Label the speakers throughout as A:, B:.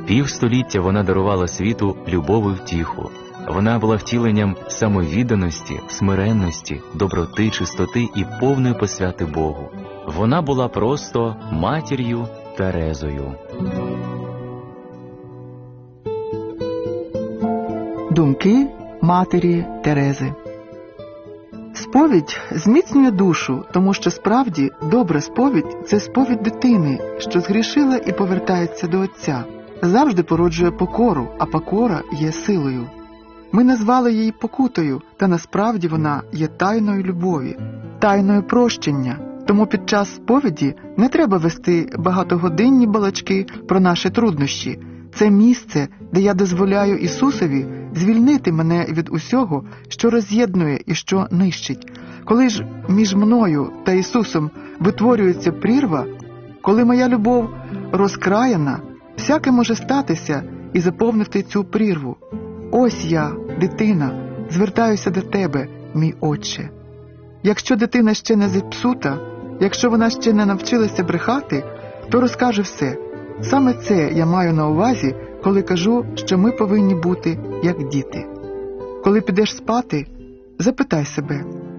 A: Півстоліття вона дарувала світу любов і втіху. Вона була втіленням самовідданості, смиренності, доброти, чистоти і повної посвяти Богу. Вона була просто матір'ю Терезою.
B: Думки матері Терези. Сповідь зміцнює душу, тому що справді добра сповідь – це сповідь дитини, що згрішила і повертається до Отця. Завжди породжує покору, а покора є силою. Ми назвали її покутою, та насправді вона є тайною любові, тайною прощення. Тому під час сповіді не треба вести багатогодинні балачки про наші труднощі. Це місце, де я дозволяю Ісусові звільнити мене від усього, що роз'єднує і що нищить. Коли ж між мною та Ісусом витворюється прірва, коли моя любов розкраяна, всяке може статися і заповнити цю прірву. Ось я, дитина, звертаюся до тебе, мій Отче. Якщо дитина ще не зіпсута, якщо вона ще не навчилася брехати, то розкаже все. Саме це я маю на увазі, коли кажу, що ми повинні бути як діти. Коли підеш спати, запитай себе,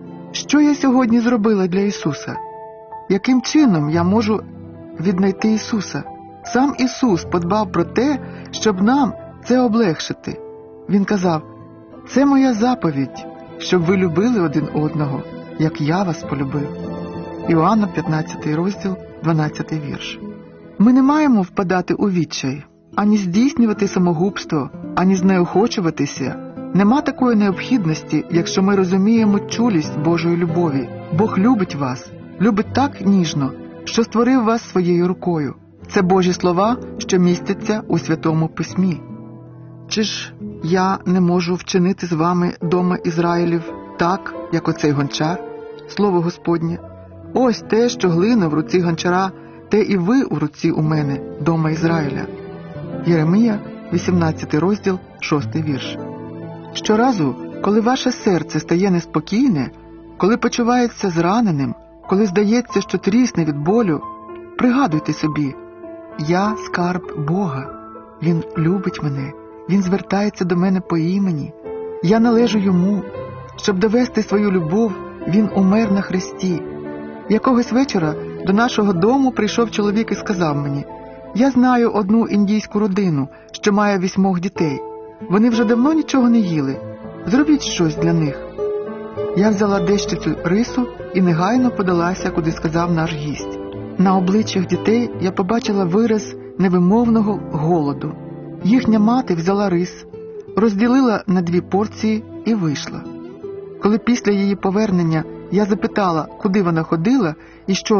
B: що я сьогодні зробила для Ісуса? Яким чином я можу віднайти Ісуса? Сам Ісус подбав про те, щоб нам це облегшити. Він казав, це моя заповідь, щоб ви любили один одного, як я вас полюбив. Іоанна 15 розділ, 12 вірш. Ми не маємо впадати у відчай, ані здійснювати самогубство, ані знеохочуватися. Нема такої необхідності, якщо ми розуміємо чулість Божої любові. Бог любить вас, любить так ніжно, що створив вас своєю рукою. Це Божі слова, що містяться у Святому Письмі. Чи ж я не можу вчинити з вами, дома Ізраїлів, так, як оцей гончар? Слово Господнє. Ось те, що глина в руці гончара, те і ви у руці у мене, дома Ізраїля. Єремія, 18 розділ, 6 вірш. Щоразу, коли ваше серце стає неспокійне, коли почувається зраненим, коли здається, що трісне від болю, пригадуйте собі, я скарб Бога, Він любить мене, Він звертається до мене по імені, я належу Йому. Щоб довести свою любов, Він умер на хресті. Якогось вечора до нашого дому прийшов чоловік і сказав мені, я знаю одну індійську родину, що має 8 дітей. Вони вже давно нічого не їли. Зробіть щось для них. Я взяла дещицю рису і негайно подалася, куди сказав наш гість. На обличчях дітей я побачила вираз невимовного голоду. Їхня мати взяла рис, розділила на 2 порції і вийшла. Коли після її повернення я запитала, куди вона ходила і що